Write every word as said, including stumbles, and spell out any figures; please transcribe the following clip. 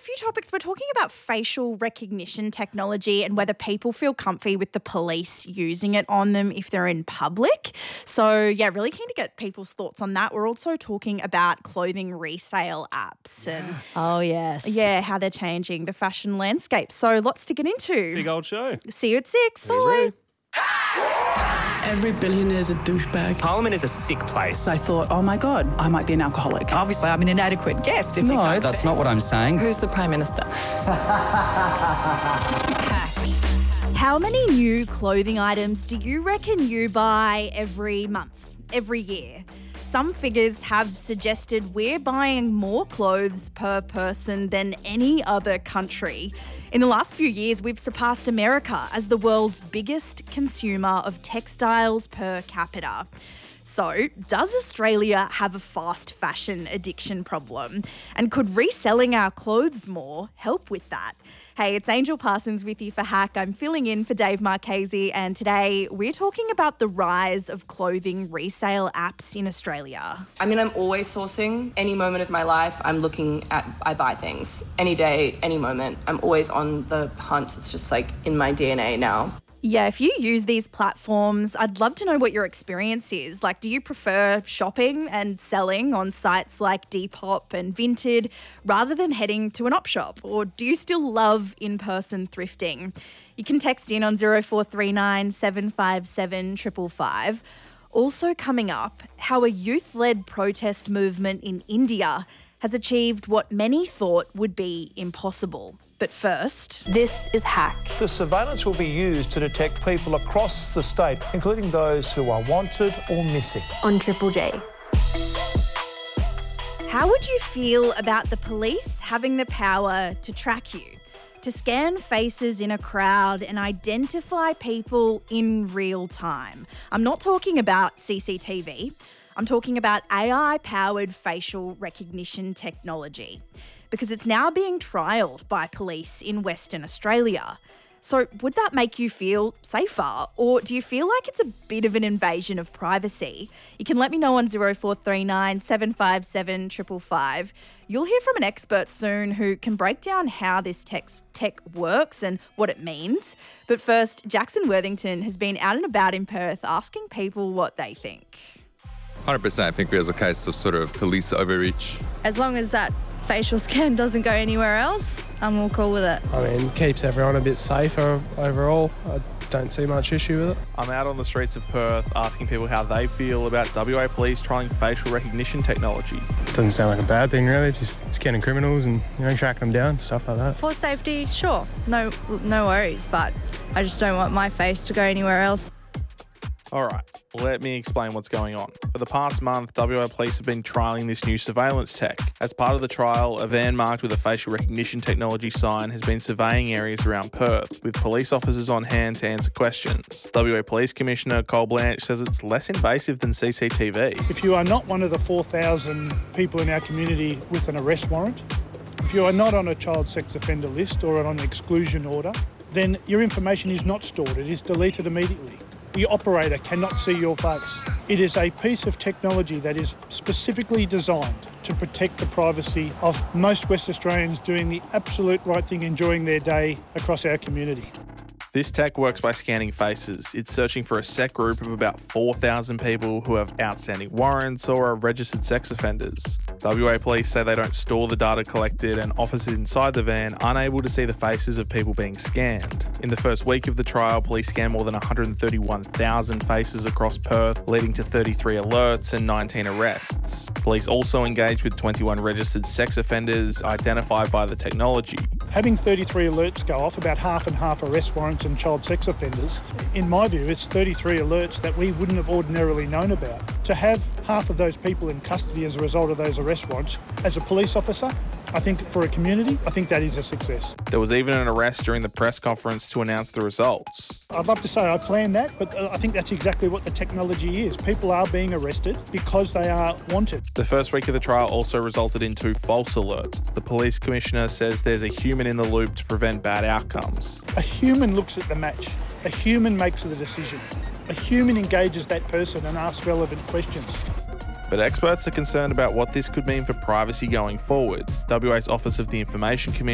few topics. We're talking about facial recognition technology and whether people feel comfy with the police using it on them if they're in public. So, yeah, really keen to get people's thoughts on that. We're also talking about clothing resale apps and, Yes. Oh, yes. yeah, how they're changing the fashion landscape. So, lots to get into. Big old show. See you at six. Bye. Every billionaire's a douchebag. Parliament is a sick place. I thought, oh my God, I might be an alcoholic. Obviously, I'm an inadequate guest. If we No, can't- that's not what I'm saying. Who's the Prime Minister? How many new clothing items do you reckon you buy every month, every year? Some figures have suggested we're buying more clothes per person than any other country. In the last few years, we've surpassed America as the world's biggest consumer of textiles per capita. So, does Australia have a fast fashion addiction problem? And could reselling our clothes more help with that? Hey, it's Angel Parsons with you for Hack. I'm filling in for Dave Marchese, and today we're talking about the rise of clothing resale apps in Australia. I mean, I'm always sourcing. Any moment of my life, I'm looking at, I buy things. Any day, any moment. I'm always on the hunt. It's just like in my D N A now. Yeah, if you use these platforms, I'd love to know what your experience is. Like, do you prefer shopping and selling on sites like Depop and Vinted rather than heading to an op shop? Or do you still love in-person thrifting? You can text in on zero four three nine, seven five seven, five five five. Also coming up, how a youth-led protest movement in India has achieved what many thought would be impossible. But first, This is Hack. The surveillance will be used to detect people across the state, including those who are wanted or missing. On Triple J. how would you feel about the police having the power to track you, to scan faces in a crowd and identify people in real time? I'm not talking about C C T V. I'm talking about A I-powered facial recognition technology, because it's now being trialled by police in Western Australia. So would that make you feel safer, or do you feel like it's a bit of an invasion of privacy? You can let me know on zero four three nine, seven five seven, five five five. You'll hear from an expert soon who can break down how this tech, tech works and what it means. But first, Jackson Worthington has been out and about in Perth asking people what they think. one hundred percent. I think there's a case of sort of police overreach. As long as that facial scan doesn't go anywhere else, I'm all cool with it. I mean, keeps everyone a bit safer overall. I don't see much issue with it. I'm out on the streets of Perth asking people how they feel about W A police trialling facial recognition technology. Doesn't sound like a bad thing, really. Just scanning criminals and, you know, tracking them down, stuff like that. For safety, sure, no, no worries, but I just don't want my face to go anywhere else. All right, let me explain what's going on. For the past month, W A police have been trialling this new surveillance tech. As part of the trial, a van marked with a facial recognition technology sign has been surveying areas around Perth, with police officers on hand to answer questions. W A Police Commissioner Cole Blanche says it's less invasive than C C T V. If you are not one of the four thousand people in our community with an arrest warrant, if you are not on a child sex offender list or on an exclusion order, then your information is not stored. It is deleted immediately. The operator cannot see your face. It is a piece of technology that is specifically designed to protect the privacy of most West Australians doing the absolute right thing, enjoying their day across our community. This tech works by scanning faces. It's searching for a set group of about four thousand people who have outstanding warrants or are registered sex offenders. W A police say they don't store the data collected, and officers inside the van aren't able to see the faces of people being scanned. In the first week of the trial, police scanned more than one hundred thirty-one thousand faces across Perth, leading to thirty-three alerts and nineteen arrests. Police also engaged with twenty-one registered sex offenders identified by the technology. Having thirty-three alerts go off, about half and half arrest warrants and child sex offenders, in my view, it's thirty-three alerts that we wouldn't have ordinarily known about. To have half of those people in custody as a result of those arrest warrants, as a police officer, I think for a community, I think that is a success. There was even an arrest during the press conference to announce the results. I'd love to say I planned that, but I think that's exactly what the technology is. People are being arrested because they are wanted. The first week of the trial also resulted in two false alerts. The police commissioner says there's a human in the loop to prevent bad outcomes. A human looks at the match. A human makes the decision. A human engages that person and asks relevant questions. But experts are concerned about what this could mean for privacy going forward. W A's Office of the Information Commission